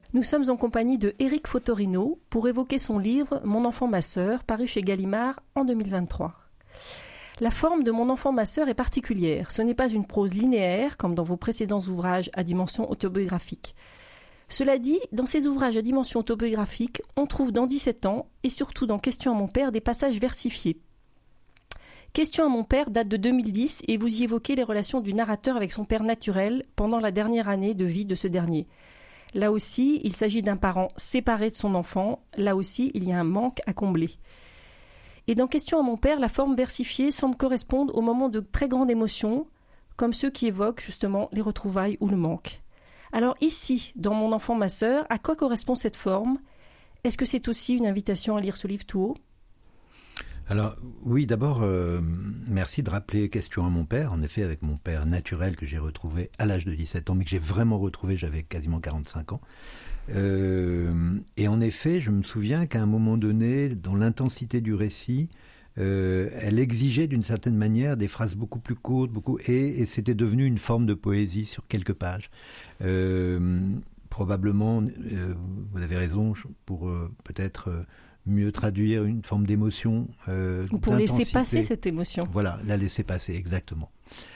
Nous sommes en compagnie de Éric Fotorino pour évoquer son livre « Mon enfant, ma sœur » paru chez Gallimard en 2023. La forme de Mon enfant, ma sœur est particulière. Ce n'est pas une prose linéaire comme dans vos précédents ouvrages à dimension autobiographique. Cela dit, dans ces ouvrages à dimension autobiographique, on trouve dans 17 ans et surtout dans Question à mon père des passages versifiés. Question à mon père date de 2010 et vous y évoquez les relations du narrateur avec son père naturel pendant la dernière année de vie de ce dernier. Là aussi, il s'agit d'un parent séparé de son enfant. Là aussi, il y a un manque à combler. Et dans Question à mon père, la forme versifiée semble correspondre aux moments de très grande émotion, comme ceux qui évoquent justement les retrouvailles ou le manque. Alors ici, dans Mon enfant, ma sœur, à quoi correspond cette forme ? Est-ce que c'est aussi une invitation à lire ce livre tout haut ? Alors oui, d'abord, merci de rappeler Question à mon père, en effet avec mon père naturel que j'ai retrouvé à l'âge de 17 ans, mais que j'ai vraiment retrouvé, j'avais quasiment 45 ans. Et en effet, je me souviens qu'à un moment donné, dans l'intensité du récit, elle exigeait d'une certaine manière des phrases beaucoup plus courtes, et c'était devenu une forme de poésie sur quelques pages. Probablement, vous avez raison, pour peut-être... mieux traduire une forme d'émotion. Ou pour laisser passer cette émotion. Voilà, la laisser passer, exactement.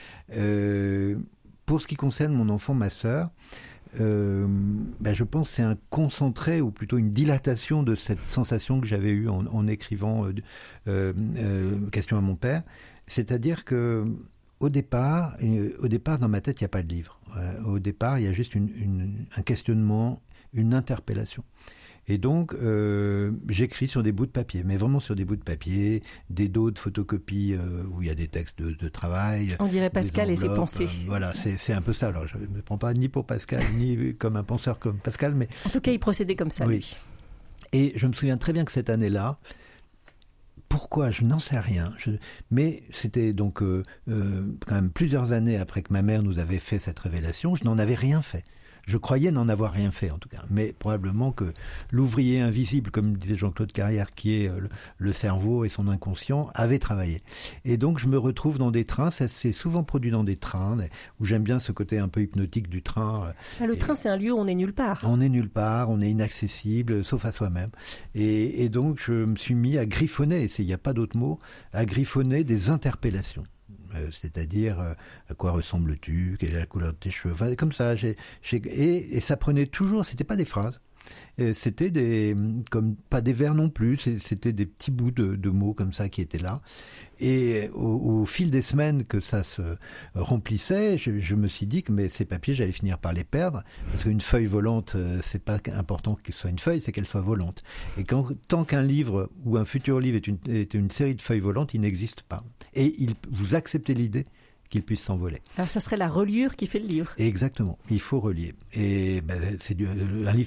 Pour ce qui concerne Mon enfant, ma sœur, je pense que c'est un concentré, ou plutôt une dilatation de cette sensation que j'avais eue en écrivant Question à mon père. C'est-à-dire que au départ, dans ma tête, il n'y a pas de livre. Au départ, il y a juste un questionnement, une interpellation. Et donc, j'écris sur des bouts de papier, mais vraiment sur des bouts de papier, des dos de photocopie où il y a des textes de travail. On dirait Pascal et ses pensées. Voilà, c'est un peu ça. Alors, je ne me prends pas ni pour Pascal, ni comme un penseur comme Pascal, mais... En tout cas, il procédait comme ça, oui. Lui. Et je me souviens très bien que cette année-là, pourquoi ? Je n'en sais rien. Mais c'était donc quand même plusieurs années après que ma mère nous avait fait cette révélation, je n'en avais rien fait. Je croyais n'en avoir rien fait, en tout cas. Mais probablement que l'ouvrier invisible, comme disait Jean-Claude Carrière, qui est le cerveau et son inconscient, avait travaillé. Et donc, je me retrouve dans des trains. Ça s'est souvent produit dans des trains, où j'aime bien ce côté un peu hypnotique du train. Le train, c'est un lieu où on est nulle part. On est nulle part, on est inaccessible, sauf à soi-même. Et donc, je me suis mis à griffonner, il n'y a pas d'autre mot, à griffonner des interpellations. C'est-à-dire à quoi ressembles-tu, quelle est la couleur de tes cheveux, enfin, comme ça. Et ça prenait toujours, c'était pas des phrases, c'était comme pas des vers non plus, c'était des petits bouts de mots comme ça qui étaient là. Et au fil des semaines que ça se remplissait, je me suis dit que ces papiers, j'allais finir par les perdre, parce qu'une feuille volante, c'est pas important qu'elle soit une feuille, c'est qu'elle soit volante. Et tant qu'un livre ou un futur livre est une série de feuilles volantes, il n'existe pas. Et vous acceptez l'idée qu'il puisse s'envoler. Alors ça serait la reliure qui fait le livre. Exactement, il faut relier. Et c'est un livre